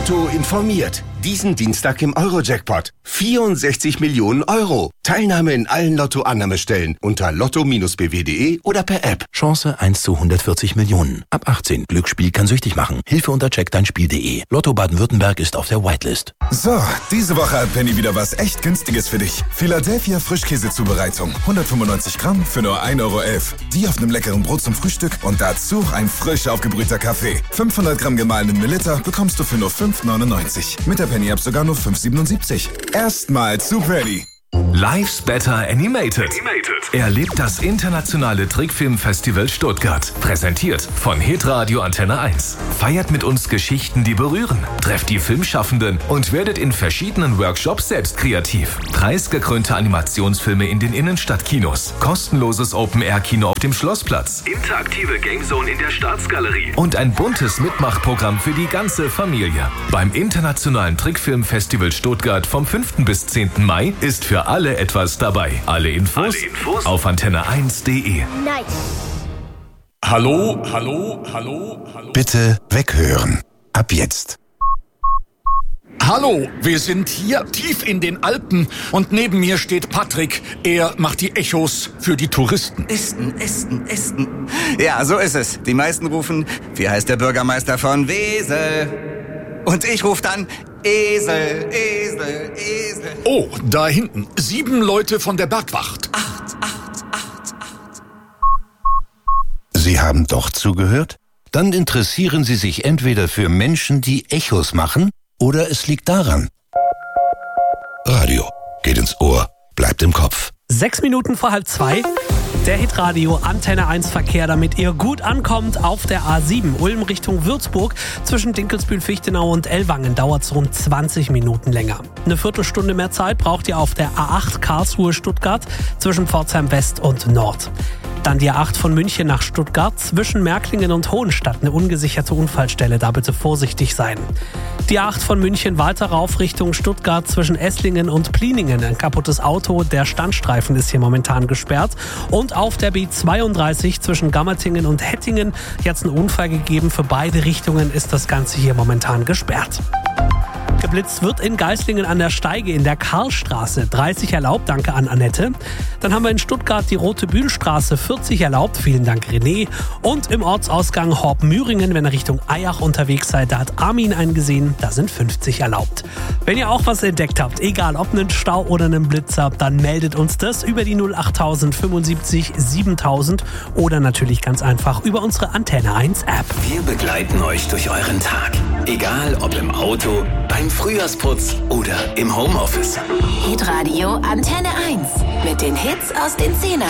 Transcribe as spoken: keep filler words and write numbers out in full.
Lotto informiert. Diesen Dienstag im Euro-Jackpot. vierundsechzig Millionen Euro. Teilnahme in allen Lotto-Annahmestellen unter lotto Bindestrich b w punkt de oder per App. Chance eins zu hundertvierzig Millionen. Ab achtzehn. Glücksspiel kann süchtig machen. Hilfe unter check dein Spiel punkt de. Lotto Baden-Württemberg ist auf der Whitelist. So, diese Woche hat Penny wieder was echt Günstiges für dich. Philadelphia Frischkäsezubereitung. hundertfünfundneunzig Gramm für nur ein Euro elf. Die auf einem leckeren Brot zum Frühstück und dazu ein frisch aufgebrühter Kaffee. fünfhundert Gramm gemahlenen Mililiter bekommst du für nur fünf neunundneunzig. Mit der Penny-App sogar nur fünf siebenundsiebzig. Erstmal zu Penny. Life's Better Animated. Animated. Erlebt das internationale Trickfilmfestival Stuttgart. Präsentiert von Hitradio Antenne eins. Feiert mit uns Geschichten, die berühren. Trefft die Filmschaffenden und werdet in verschiedenen Workshops selbst kreativ. Preisgekrönte Animationsfilme in den Innenstadtkinos. Kostenloses Open-Air-Kino auf dem Schlossplatz. Interaktive Gamezone in der Staatsgalerie. Und ein buntes Mitmachprogramm für die ganze Familie. Beim internationalen Trickfilmfestival Stuttgart vom fünften bis zehnten Mai ist für alle etwas dabei. Alle Infos, alle Infos auf antenne eins punkt de. Nice. Hallo, hallo, hallo, hallo. Bitte weghören. Ab jetzt. Hallo, wir sind hier tief in den Alpen und neben mir steht Patrick. Er macht die Echos für die Touristen. Esten, Esten, Esten. Ja, so ist es. Die meisten rufen, wie heißt der Bürgermeister von Wesel? Und ich rufe dann, Esel, Esel, Esel. Oh, da hinten. Sieben Leute von der Bergwacht. Acht, acht, acht, acht. Sie haben doch zugehört? Dann interessieren Sie sich entweder für Menschen, die Echos machen, oder es liegt daran. Radio geht ins Ohr, bleibt im Kopf. Sechs Minuten vor halb zwei. Der Hitradio Antenne eins Verkehr, damit ihr gut ankommt auf der A sieben. Ulm Richtung Würzburg. Zwischen Dinkelsbühl-Fichtenau und Ellwangen dauert es rund zwanzig Minuten länger. Eine Viertelstunde mehr Zeit braucht ihr auf der A acht Karlsruhe-Stuttgart zwischen Pforzheim West und Nord. Dann die A acht von München nach Stuttgart, zwischen Märklingen und Hohenstadt eine ungesicherte Unfallstelle, da bitte vorsichtig sein. Die A acht von München weiter rauf Richtung Stuttgart, zwischen Esslingen und Pliningen ein kaputtes Auto, der Standstreifen ist hier momentan gesperrt. Und auf der B zweiunddreißig zwischen Gammertingen und Hettingen jetzt ein Unfall gegeben, für beide Richtungen ist das Ganze hier momentan gesperrt. Geblitzt wird in Geislingen an der Steige in der Karlstraße. dreißig erlaubt, danke an Annette. Dann haben wir in Stuttgart die Rote Bühlstraße, vierzig erlaubt, vielen Dank René. Und im Ortsausgang Horb-Müringen, wenn ihr Richtung Eyach unterwegs seid, da hat Armin eingesehen, da sind fünfzig erlaubt. Wenn ihr auch was entdeckt habt, egal ob einen Stau oder einen Blitzer, dann meldet uns das über die null achttausend fünfundsiebzig siebentausend oder natürlich ganz einfach über unsere Antenne eins App. Wir begleiten euch durch euren Tag. Egal ob im Auto, beim Frühjahrsputz oder im Homeoffice. Hitradio Antenne eins. Mit den Hits aus den Zehner.